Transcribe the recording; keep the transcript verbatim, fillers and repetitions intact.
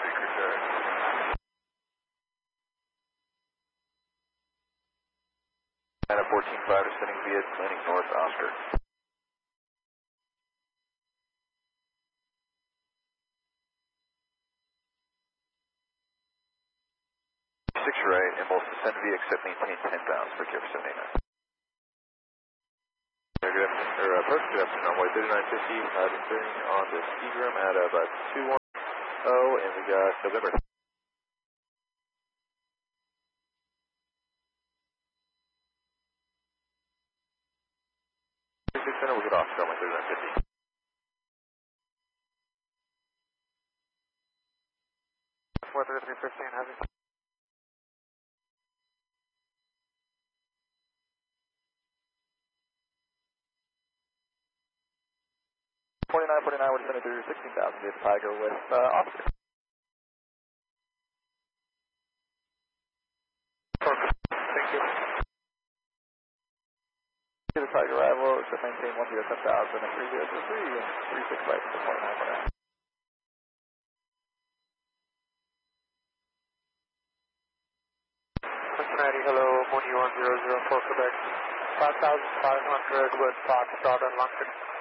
Baker Charge. At a fourteen five descending via landing north Oscar. Six right, and will descend via except maintain ten pounds for Kiev seventy-nine. Good afternoon, or uh, first good afternoon, runway thirty-nine fifty, uh, descending on the Seagram at about two one zero, and we got November. Center, we'll get off runway thirty-nine fifty. four thirty-three fifteen, heavy. forty-nine forty-nine, we're descending through sixteen thousand via Tiger with uh, officer. Perfect. Thank you. To the Tiger arrival, to maintain one zero ten thousand and three zero two three and three six five to forty-nine forty-nine. Cincinnati, hello, Mooney one zero zero four Quebec, five thousand five hundred with Fox, Start and London.